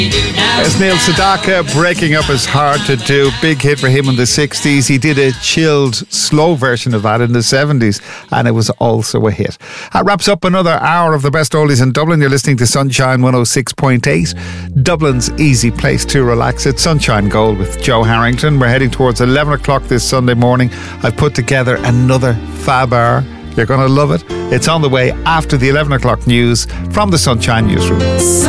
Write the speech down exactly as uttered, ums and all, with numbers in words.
As Neil Sedaka, Breaking Up Is Hard to Do. Big hit for him in the sixties. He did a chilled, slow version of that in the seventies, and it was also a hit. That wraps up another hour of the best oldies in Dublin. You're listening to Sunshine one oh six point eight, Dublin's easy place to relax. It's Sunshine Gold with Joe Harrington. We're heading towards eleven o'clock this Sunday morning. I've put together another fab hour. You're going to love it. It's on the way after the eleven o'clock news from the Sunshine Newsroom.